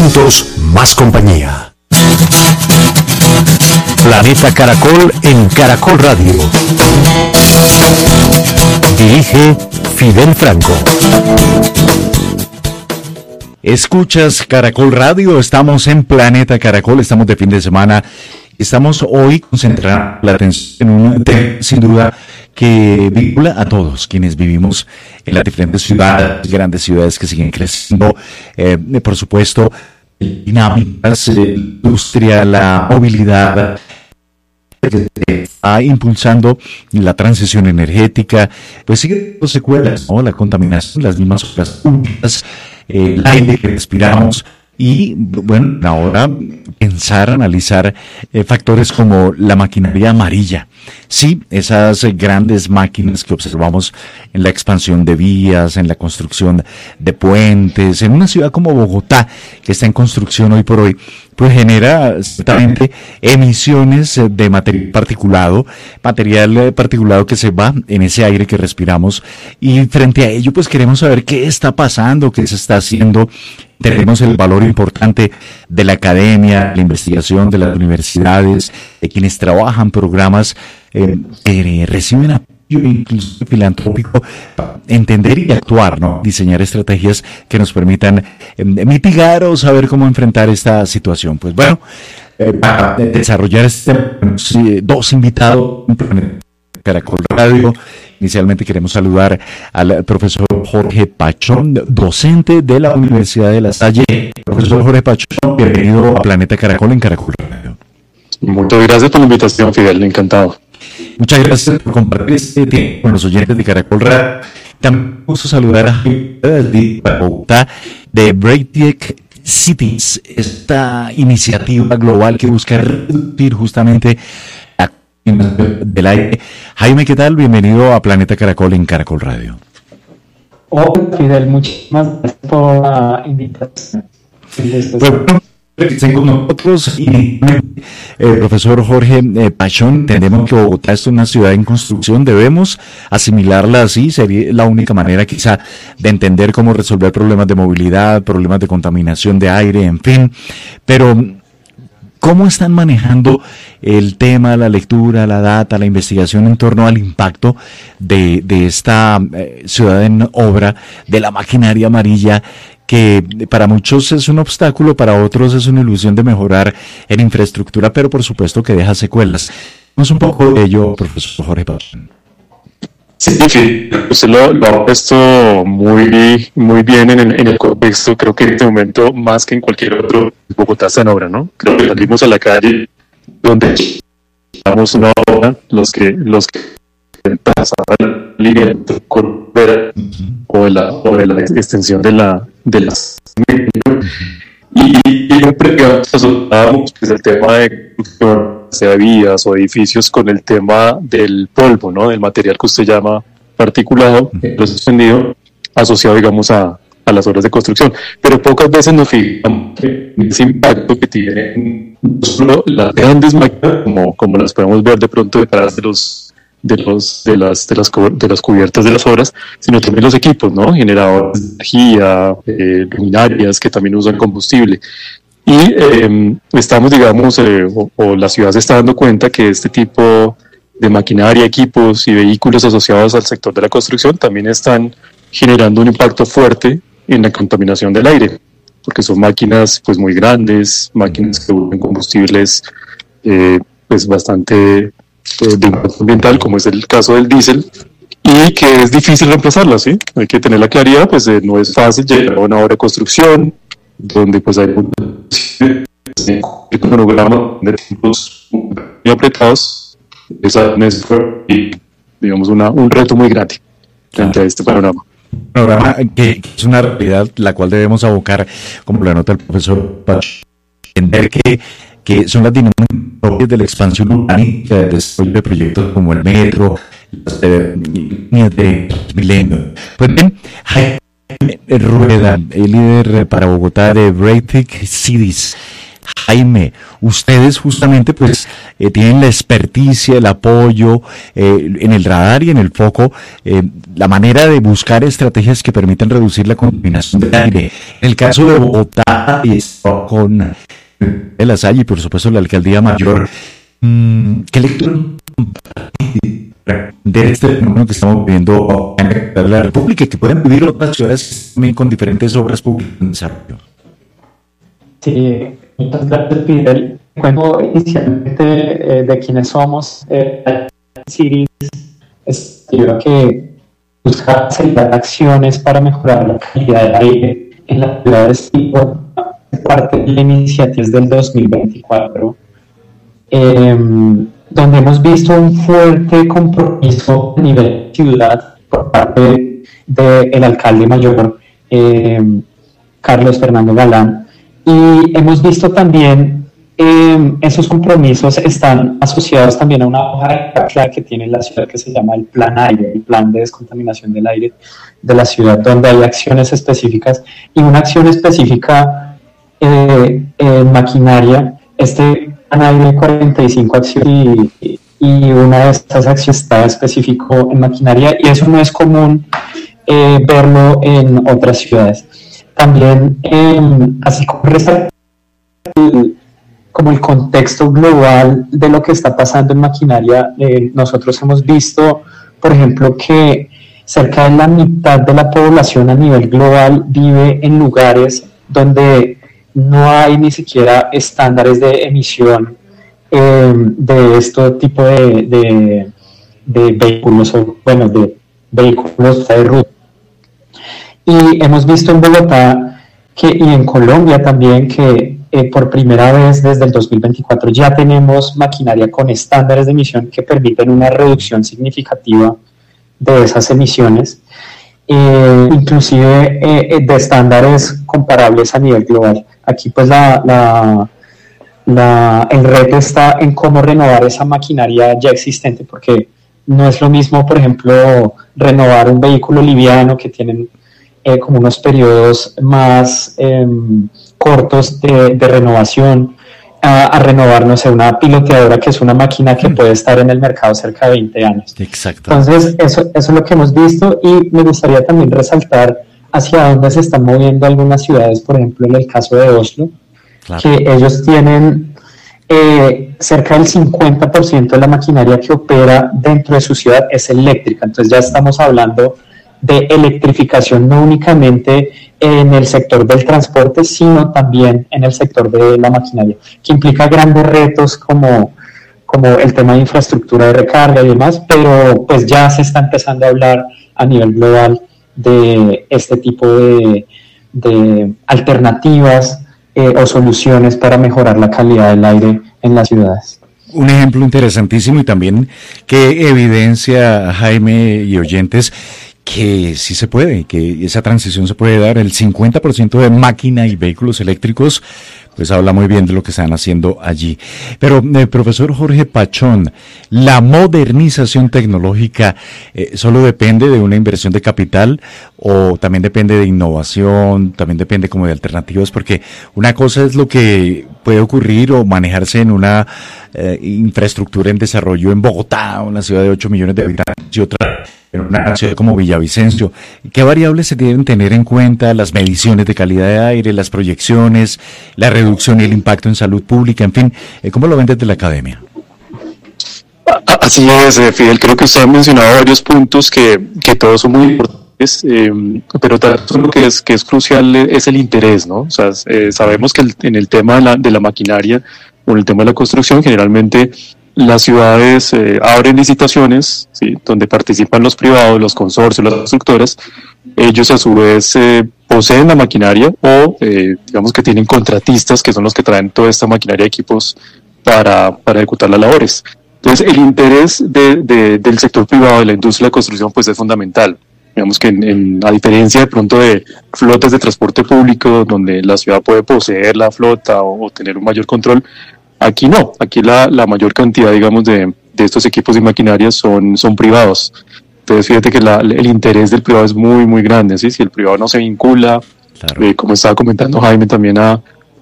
juntos, más compañía. Planeta Caracol en Caracol Radio. Dirige Fidel Franco. Escuchas Caracol Radio, estamos en Planeta Caracol, estamos de fin de semana. Estamos hoy concentrando la atención en un tema, sin duda, que vincula a todos quienes vivimos en las diferentes ciudades, grandes ciudades que siguen creciendo, por supuesto, dinámicas, industria, la movilidad, que está impulsando la transición energética, pues sigue teniendo secuelas, ¿no? La contaminación, las mismas obras públicas, el aire que respiramos. Y bueno, ahora pensar, analizar factores como la maquinaria amarilla. Sí, esas grandes máquinas que observamos en la expansión de vías, en la construcción de puentes, en una ciudad como Bogotá, que está en construcción hoy por hoy, pues genera ciertamente emisiones de material particulado que se va en ese aire que respiramos, y frente a ello pues queremos saber qué está pasando, qué se está haciendo. Tenemos el valor importante de la academia, la investigación de las universidades, de quienes trabajan programas que reciben apoyo incluso filantrópico para entender y actuar, ¿no? Diseñar estrategias que nos permitan mitigar o saber cómo enfrentar esta situación. Pues bueno, para desarrollar dos invitados en Caracol Radio. Inicialmente queremos saludar al profesor Jorge Pachón, docente de la Universidad de La Salle. Profesor Jorge Pachón, bienvenido a Planeta Caracol en Caracol Radio. Muchas gracias por la invitación, Fidel, encantado. Muchas gracias por compartir este tiempo con los oyentes de Caracol Radio. También gusto saludar a Jaime de Bogotá, de Break Cities, esta iniciativa global que busca reducir justamente del aire. Jaime, ¿qué tal? Bienvenido a Planeta Caracol en Caracol Radio. Hola, Fidel, muchísimas gracias por la invitación. Bueno, con nosotros y profesor Jorge Pachón, entendemos que Bogotá es una ciudad en construcción, debemos asimilarla así, sería la única manera quizá de entender cómo resolver problemas de movilidad, problemas de contaminación de aire, en fin, pero ¿cómo están manejando el tema, la lectura, la data, la investigación en torno al impacto de esta ciudad en obra, de la maquinaria amarilla, que para muchos es un obstáculo, para otros es una ilusión de mejorar en infraestructura, pero por supuesto que deja secuelas? Vamos un poco de ello, profesor Jorge Pachón. Sí, usted lo ha puesto muy bien en el contexto. Creo que en este momento, más que en cualquier otro, Bogotá está en obra, ¿no? Creo que salimos a la calle donde estamos una obra, los que pasaban la línea de Corvera o de la extensión de las y siempre asociábamos pues, el tema de construcción, sea vías o edificios, con el tema del polvo, ¿no? Del material que usted llama particulado, suspendido, asociado, digamos, a las obras de construcción. Pero pocas veces nos fijamos en ese impacto que tienen no solo las grandes máquinas, como las podemos ver de pronto detrás de las cubiertas de las obras, sino también los equipos, ¿no? Generadores de energía, luminarias que también usan combustible. Y estamos, digamos, o la ciudad se está dando cuenta que este tipo de maquinaria, equipos y vehículos asociados al sector de la construcción también están generando un impacto fuerte en la contaminación del aire, porque son máquinas pues muy grandes, máquinas que usan combustibles pues bastante de impacto ambiental, como es el caso del diésel, y que es difícil reemplazarlas, ¿sí? Hay que tener la claridad, pues no es fácil llegar a una obra de construcción donde pues hay un cronograma de tiempos muy apretados, y digamos un reto muy grande frente a este panorama. Programa que es una realidad la cual debemos abocar, como lo anota el profesor Pachón, entender que son las dinámicas de la expansión urbanística, del desarrollo de proyectos como el metro, las líneas de Milenio. Pues bien, Jaime Rueda, el líder para Bogotá de Break Cities. Jaime, ustedes justamente pues tienen la experticia, el apoyo en el radar y en el foco, la manera de buscar estrategias que permitan reducir la contaminación del aire. En el caso de Bogotá, y con el Lasalle y por supuesto la Alcaldía Mayor, ¿qué lectura de este fenómeno que estamos viviendo en la República y que pueden vivir otras ciudades también con diferentes obras públicas en desarrollo? Sí, muchas gracias, Fidel. Cuento inicialmente de quiénes somos. Ciris es que busca acelerar acciones para mejorar la calidad del aire en las ciudades y parte de la iniciativa del 2024, donde hemos visto un fuerte compromiso a nivel de ciudad por parte del alcalde mayor, Carlos Fernando Galán, y hemos visto también esos compromisos están asociados también a una hoja de ruta que tiene la ciudad que se llama el Plan Aire, el Plan de Descontaminación del Aire de la ciudad, donde hay acciones específicas y una acción específica en maquinaria. Este Plan Aire 45 acciones y una de estas acciones está específico en maquinaria y eso no es común verlo en otras ciudades. También, así como el contexto global de lo que está pasando en maquinaria, nosotros hemos visto, por ejemplo, que cerca de la mitad de la población a nivel global vive en lugares donde no hay ni siquiera estándares de emisión de este tipo de vehículos, o bueno, de vehículos de ruta. Y hemos visto en Bogotá y en Colombia también que por primera vez desde el 2024 ya tenemos maquinaria con estándares de emisión que permiten una reducción significativa de esas emisiones, inclusive de estándares comparables a nivel global. Aquí pues el reto está en cómo renovar esa maquinaria ya existente, porque no es lo mismo, por ejemplo, renovar un vehículo liviano que tienen como unos periodos más cortos de renovación a renovar, no sé, una piloteadora que es una máquina que puede estar en el mercado cerca de 20 años. Exacto. Entonces, eso es lo que hemos visto y me gustaría también resaltar hacia dónde se están moviendo algunas ciudades, por ejemplo, en el caso de Oslo, claro, que ellos tienen cerca del 50% de la maquinaria que opera dentro de su ciudad es eléctrica. Entonces ya estamos hablando de electrificación no únicamente en el sector del transporte, sino también en el sector de la maquinaria, que implica grandes retos como el tema de infraestructura de recarga y demás, pero pues ya se está empezando a hablar a nivel global de este tipo de alternativas o soluciones para mejorar la calidad del aire en las ciudades. Un ejemplo interesantísimo y también que evidencia, Jaime y oyentes, que sí se puede, que esa transición se puede dar. El 50% de máquina y vehículos eléctricos, pues habla muy bien de lo que están haciendo allí. Pero, profesor Jorge Pachón, ¿la modernización tecnológica solo depende de una inversión de capital o también depende de innovación, también depende como de alternativas? Porque una cosa es lo que puede ocurrir o manejarse en una infraestructura en desarrollo en Bogotá, una ciudad de 8 millones de habitantes, y otra en una ciudad como Villavicencio. ¿Qué variables se deben tener en cuenta? Las mediciones de calidad de aire, las proyecciones, la reducción y el impacto en salud pública, en fin, ¿cómo lo ven desde la academia? Así es, Fidel, creo que usted ha mencionado varios puntos que todos son muy importantes, pero tanto lo que es crucial es el interés, ¿no? O sea, sabemos que en el tema de la maquinaria o en el tema de la construcción, generalmente las ciudades abren licitaciones, ¿sí?, donde participan los privados, los consorcios, las constructoras. Ellos a su vez poseen la maquinaria o digamos que tienen contratistas que son los que traen toda esta maquinaria y equipos para ejecutar las labores. Entonces el interés del sector privado de la industria de la construcción pues es fundamental. Digamos que a diferencia de pronto de flotas de transporte público donde la ciudad puede poseer la flota o tener un mayor control, aquí no, aquí la mayor cantidad, digamos, de estos equipos y maquinarias son privados. Entonces, fíjate que el interés del privado es muy, muy grande, ¿sí? Si el privado no se vincula, claro, como estaba comentando Jaime, también a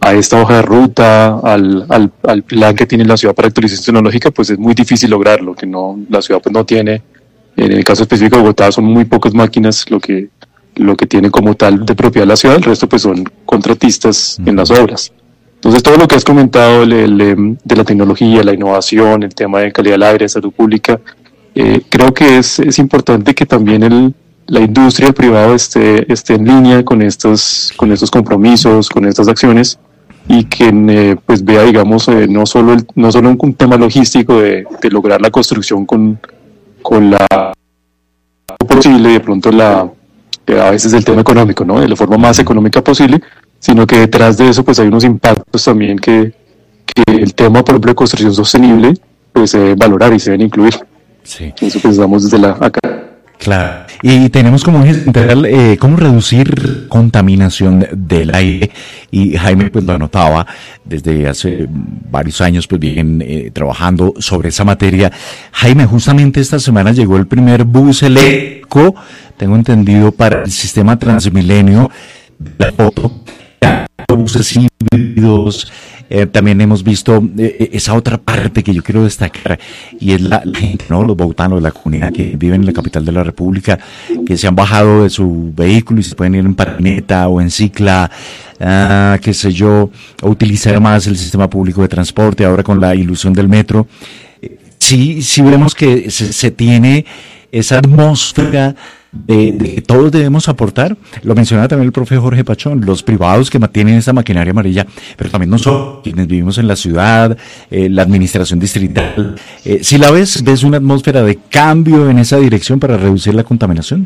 a esta hoja de ruta, al plan que tiene la ciudad para actualización tecnológica, pues es muy difícil lograrlo, que no, la ciudad pues no tiene, en el caso específico de Bogotá son muy pocas máquinas lo que tiene como tal de propiedad la ciudad, el resto pues son contratistas en las obras. Entonces todo lo que has comentado de la tecnología, la innovación, el tema de calidad del aire, salud pública, creo que es importante que también la industria, el privado esté en línea con estos compromisos, con estas acciones, y que pues vea, digamos, no solo un tema logístico de lograr la construcción con la posible, de pronto a veces el tema económico, ¿no? De la forma más económica posible, sino que detrás de eso pues hay unos impactos también que el tema, por ejemplo, de construcción sostenible, pues se debe valorar y se deben incluir. Sí. Eso pensamos desde acá. Claro, y tenemos como eje central cómo reducir contaminación del aire, y Jaime pues lo anotaba desde hace varios años, pues vienen trabajando sobre esa materia. Jaime, justamente esta semana llegó el primer bus eléctrico, tengo entendido, para el sistema Transmilenio, la foto, buses híbridos. También hemos visto esa otra parte que yo quiero destacar, y es la gente, ¿no? Los bogotanos, la comunidad que viven en la capital de la República, que se han bajado de su vehículo y se pueden ir en patineta o en cicla, qué sé yo, o utilizar más el sistema público de transporte, ahora con la ilusión del metro. Sí vemos que se tiene esa atmósfera de que todos debemos aportar. Lo mencionaba también el profe Jorge Pachón, los privados que mantienen esa maquinaria amarilla, pero también nosotros, quienes vivimos en la ciudad, la administración distrital. Si la ves una atmósfera de cambio en esa dirección para reducir la contaminación.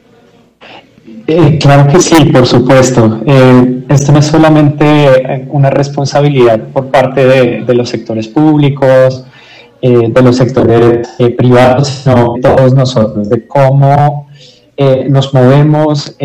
Claro que sí, por supuesto. Esto no es solamente una responsabilidad por parte de los sectores públicos, de los sectores privados, sino de todos nosotros, de cómo nos movemos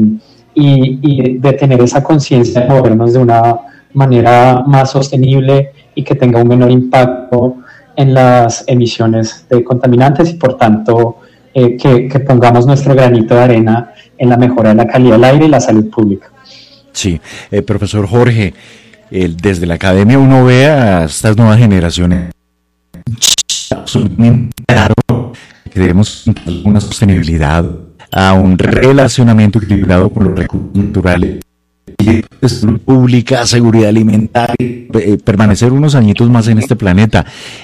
y de tener esa conciencia de movernos de una manera más sostenible y que tenga un menor impacto en las emisiones de contaminantes, y por tanto que pongamos nuestro granito de arena en la mejora de la calidad del aire y la salud pública. Sí, profesor Jorge, desde la academia uno ve a estas nuevas generaciones absolutamente claro que debemos una sostenibilidad, a un relacionamiento equilibrado con los recursos naturales, salud pública, seguridad alimentaria, permanecer unos añitos más en este planeta.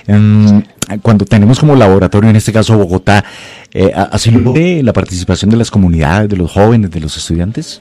Cuando tenemos como laboratorio, en este caso Bogotá, ¿así lo ve la participación de las comunidades, de los jóvenes, de los estudiantes?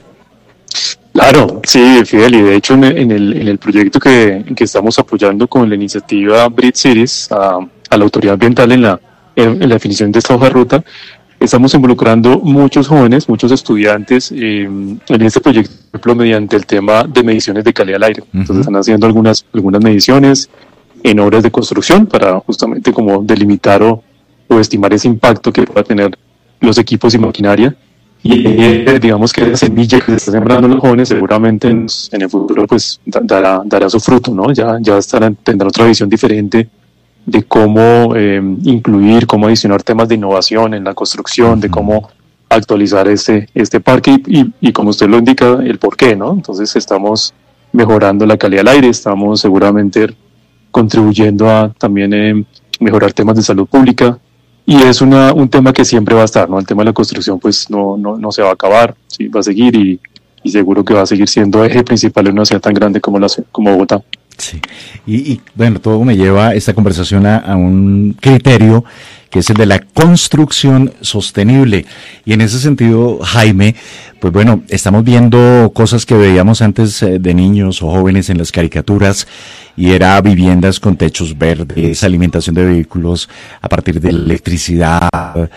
Claro, sí, Fidel, y de hecho en el proyecto que estamos apoyando con la iniciativa Bridge Cities a la autoridad ambiental en la definición de esta hoja de ruta, estamos involucrando muchos jóvenes, muchos estudiantes en este proyecto, por ejemplo, mediante el tema de mediciones de calidad del aire. Entonces están haciendo algunas mediciones en obras de construcción para justamente como delimitar o estimar ese impacto que pueda tener los equipos y maquinaria. Y digamos que la semilla que se está sembrando en los jóvenes seguramente en el futuro pues dará su fruto, ¿no? Ya tendrán otra visión diferente de cómo incluir, cómo adicionar temas de innovación en la construcción, de cómo actualizar este parque y como usted lo indica, el por qué, ¿no? Entonces estamos mejorando la calidad del aire, estamos seguramente contribuyendo a también mejorar temas de salud pública, y es un tema que siempre va a estar, ¿no? El tema de la construcción pues no se va a acabar, sí, va a seguir y seguro que va a seguir siendo eje principal en una ciudad tan grande como Bogotá. Sí, y bueno, todo me lleva esta conversación a un criterio que es el de la construcción sostenible. Y en ese sentido, Jaime, pues bueno, estamos viendo cosas que veíamos antes de niños o jóvenes en las caricaturas, y era viviendas con techos verdes, alimentación de vehículos a partir de electricidad,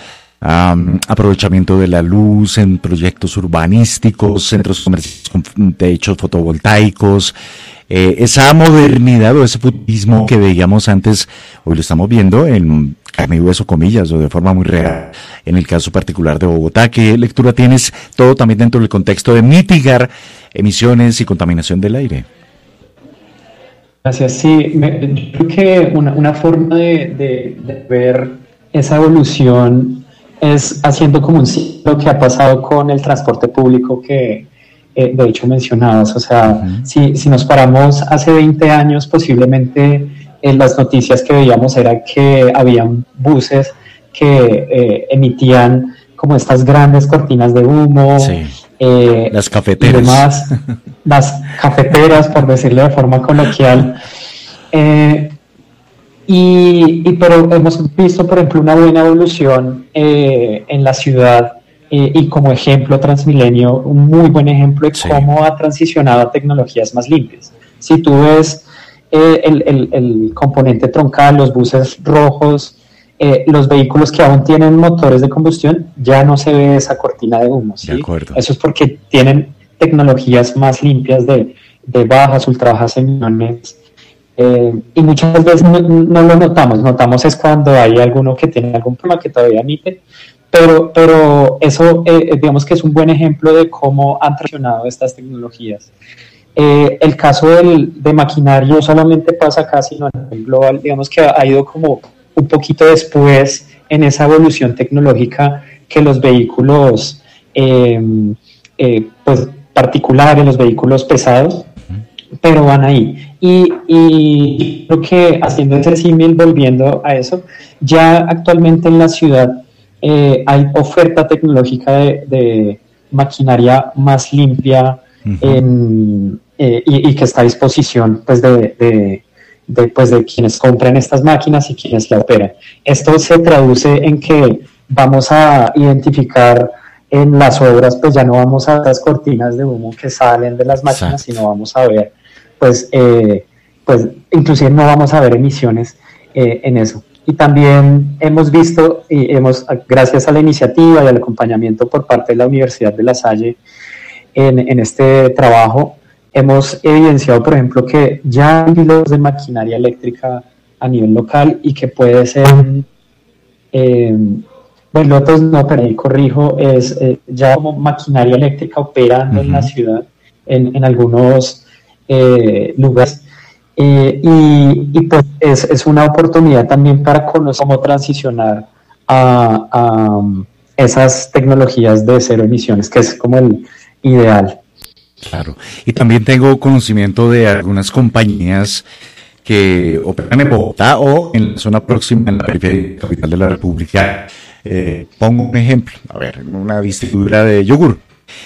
aprovechamiento de la luz en proyectos urbanísticos, centros comerciales con techos fotovoltaicos. Esa modernidad o ese futurismo que veíamos antes, hoy lo estamos viendo en carne y hueso, comillas, o de forma muy real, en el caso particular de Bogotá. ¿Qué lectura tienes? Todo también dentro del contexto de mitigar emisiones y contaminación del aire. Gracias. Sí, yo creo que una forma de ver esa evolución es haciendo como un ciclo que ha pasado con el transporte público, que de hecho mencionadas. O sea, si nos paramos hace 20 años, posiblemente las noticias que veíamos era que habían buses que emitían como estas grandes cortinas de humo, las cafeteras, y demás, las cafeteras, por decirlo de forma coloquial. Pero hemos visto, por ejemplo, una buena evolución en la ciudad, y como ejemplo Transmilenio, un muy buen ejemplo de cómo ha transicionado a tecnologías más limpias. Si tú ves el componente troncal, los buses rojos, los vehículos que aún tienen motores de combustión, ya no se ve esa cortina de humo, ¿sí? De acuerdo. Eso es porque tienen tecnologías más limpias de bajas, ultra bajas emisiones, y muchas veces no lo notamos es cuando hay alguno que tiene algún problema que todavía emite, pero eso digamos que es un buen ejemplo de cómo han traccionado estas tecnologías. El caso de maquinaria no solamente pasa acá, sino a nivel global, digamos que ha ido como un poquito después en esa evolución tecnológica que los vehículos pues particulares, los vehículos pesados, pero van ahí. Y creo que haciendo ese símil, volviendo a eso, ya actualmente en la ciudad hay oferta tecnológica de maquinaria más limpia, y que está a disposición pues de quienes compran estas máquinas y quienes la operan. Esto se traduce en que vamos a identificar en las obras, pues ya no vamos a ver las cortinas de humo que salen de las máquinas, sino vamos a ver, pues inclusive no vamos a ver emisiones en eso. Y también hemos visto, gracias a la iniciativa y al acompañamiento por parte de la Universidad de La Salle en este trabajo, hemos evidenciado, por ejemplo, que ya hay pilotos de maquinaria eléctrica a nivel local y que puede ser, pilotos no, pero ahí corrijo, es ya como maquinaria eléctrica operando en la ciudad, en algunos lugares. Y pues es una oportunidad también para conocer cómo transicionar a esas tecnologías de cero emisiones, que es como el ideal. Claro, y también tengo conocimiento de algunas compañías que operan en Bogotá o en la zona próxima, en la periferia capital de la República. Pongo un ejemplo, una distribuidora de yogur,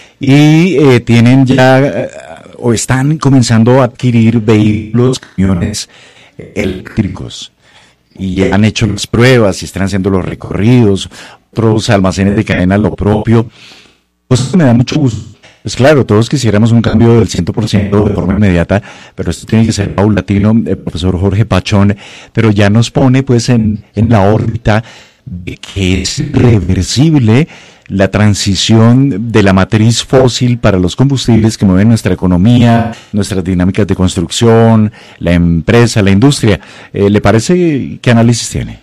y tienen ya o están comenzando a adquirir vehículos, camiones eléctricos, y ya han hecho las pruebas y están haciendo los recorridos, otros almacenes de cadena lo propio. Pues me da mucho gusto. Pues claro, todos quisiéramos un cambio del 100% de forma inmediata, pero esto tiene que ser paulatino, profesor Jorge Pachón, pero ya nos pone pues en la órbita de que es reversible la transición de la matriz fósil para los combustibles que mueven nuestra economía, nuestras dinámicas de construcción, la empresa, la industria. ¿Le parece qué análisis tiene?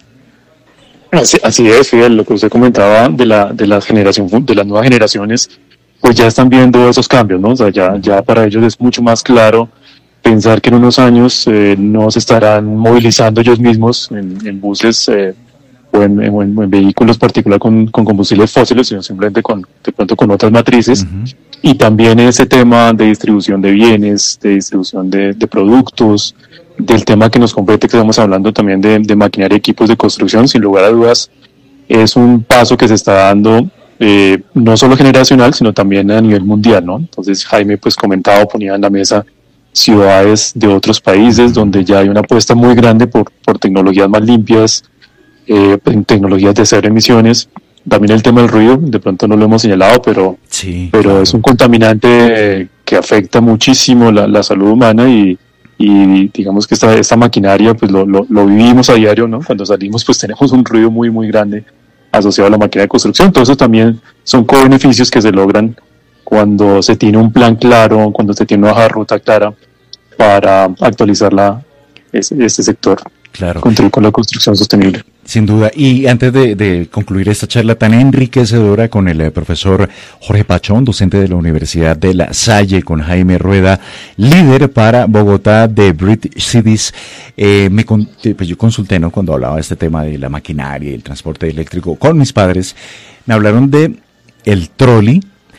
Así es, Fidel, lo que usted comentaba de las nuevas generaciones, pues ya están viendo esos cambios, ¿no? O sea, ya para ellos es mucho más claro pensar que en unos años no se estarán movilizando ellos mismos en buses o en vehículos particulares con combustibles fósiles, sino simplemente de pronto con otras matrices. Y también ese tema de distribución de bienes, de distribución de productos, del tema que nos compete, que estamos hablando también de maquinaria y equipos de construcción, sin lugar a dudas, es un paso que se está dando no solo generacional, sino también a nivel mundial, ¿no? Entonces Jaime pues ponía en la mesa ciudades de otros países donde ya hay una apuesta muy grande por tecnologías más limpias, tecnologías de cero emisiones. También el tema del ruido, de pronto no lo hemos señalado, pero claro, es un contaminante que afecta muchísimo la salud humana y digamos que esta maquinaria pues lo vivimos a diario, ¿no? Cuando salimos pues tenemos un ruido muy muy grande asociado a la máquina de construcción. Todo eso también son co-beneficios que se logran cuando se tiene un plan claro, cuando se tiene una hoja de ruta clara para actualizar este sector. Claro. Contribuir con la construcción sostenible. Sin duda. Y antes de concluir esta charla tan enriquecedora con el profesor Jorge Pachón, docente de la Universidad de La Salle, con Jaime Rueda, líder para Bogotá de British Cities, pues yo consulté, ¿no? Cuando hablaba de este tema de la maquinaria y el transporte eléctrico con mis padres, me hablaron de el trolley,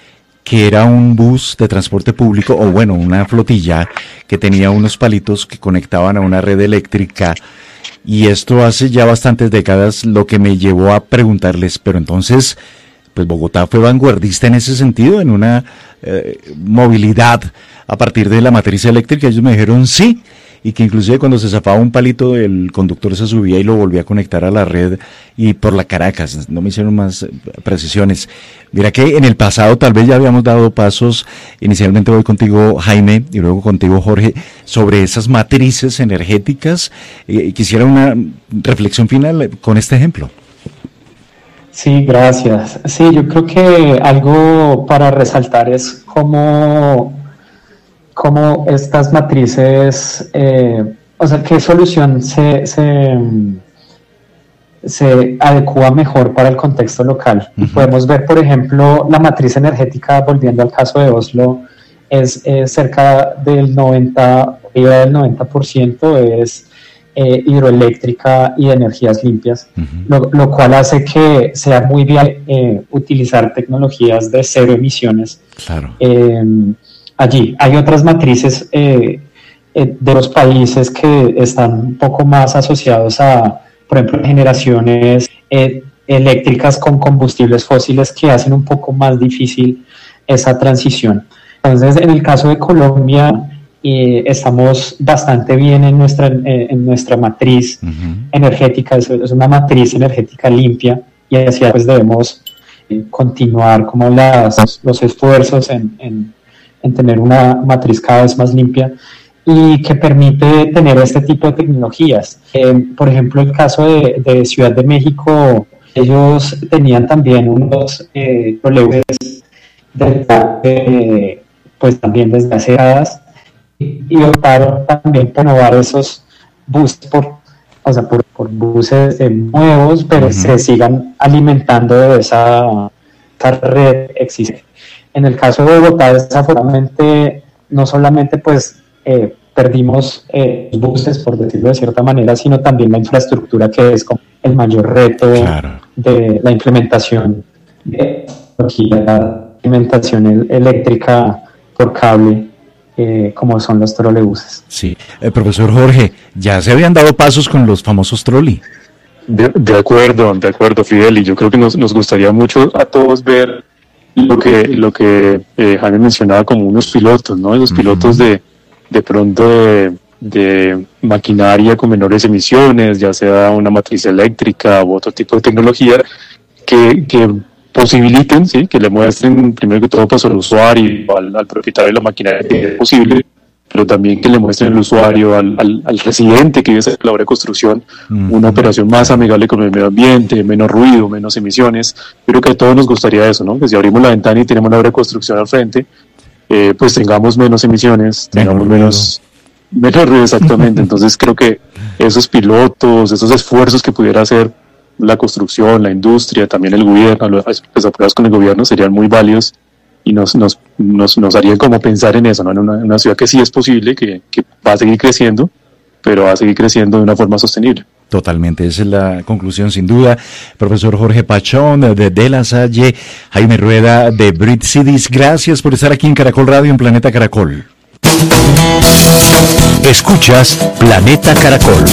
que era un bus de transporte público, o bueno, una flotilla que tenía unos palitos que conectaban a una red eléctrica. Y esto hace ya bastantes décadas, lo que me llevó a preguntarles, pero entonces, pues Bogotá fue vanguardista en ese sentido, en una movilidad a partir de la matriz eléctrica. Ellos me dijeron sí, y que inclusive cuando se zafaba un palito, el conductor se subía y lo volvía a conectar a la red, y por la Caracas. No me hicieron más precisiones. Mira que en el pasado tal vez ya habíamos dado pasos. Inicialmente voy contigo, Jaime, y luego contigo, Jorge, sobre esas matrices energéticas. Quisiera una reflexión final con este ejemplo. Sí, gracias. Sí, yo creo que algo para resaltar es cómo estas matrices, o sea, qué solución se adecua mejor para el contexto local. Uh-huh. Podemos ver, por ejemplo, la matriz energética, volviendo al caso de Oslo, es cerca del 90% es hidroeléctrica y de energías limpias, uh-huh. lo cual hace que sea muy viable utilizar tecnologías de cero emisiones. Claro. Allí hay otras matrices de los países que están un poco más asociados a, por ejemplo, generaciones eléctricas con combustibles fósiles que hacen un poco más difícil esa transición. Entonces, en el caso de Colombia, estamos bastante bien en nuestra matriz uh-huh. energética. Es una matriz energética limpia, y así pues debemos continuar como los esfuerzos en tener una matriz cada vez más limpia y que permite tener este tipo de tecnologías. Por ejemplo, el caso de Ciudad de México, ellos tenían también unos trolebuses pues también desde hace décadas, y optaron también por renovar esos buses por buses nuevos, pero uh-huh. se sigan alimentando de esa red existente. En el caso de Bogotá, desafortunadamente, no solamente pues perdimos los buses, por decirlo de cierta manera, sino también la infraestructura, que es como el mayor reto claro. de la implementación de la implementación eléctrica por cable, como son los trolebuses. Sí, profesor Jorge, ya se habían dado pasos con los famosos troli. De acuerdo, Fidel, y yo creo que nos gustaría mucho a todos ver lo que Jaime mencionaba como unos pilotos, ¿no? Esos pilotos uh-huh. de pronto de maquinaria con menores emisiones, ya sea una matriz eléctrica u otro tipo de tecnología que posibiliten, ¿sí? Que le muestren primero que todo pues al usuario, al propietario de la maquinaria que es posible, pero también que le muestren al usuario, al residente que vive la obra de construcción, uh-huh. una operación más amigable con el medio ambiente, menos ruido, menos emisiones. Creo que a todos nos gustaría eso, ¿no? Que si abrimos la ventana y tenemos la obra de construcción al frente, pues tengamos menos emisiones, tengamos menos ruido, exactamente. Entonces creo que esos pilotos, esos esfuerzos que pudiera hacer la construcción, la industria, también el gobierno, las apoyadas con el gobierno serían muy válidos y nos harían como pensar en eso, ¿no? En una ciudad que sí es posible, que va a seguir creciendo, pero va a seguir creciendo de una forma sostenible. Totalmente, esa es la conclusión sin duda. Profesor Jorge Pachón de La Salle, Jaime Rueda de Brit Cities, gracias por estar aquí en Caracol Radio, en Planeta Caracol. Escuchas Planeta Caracol.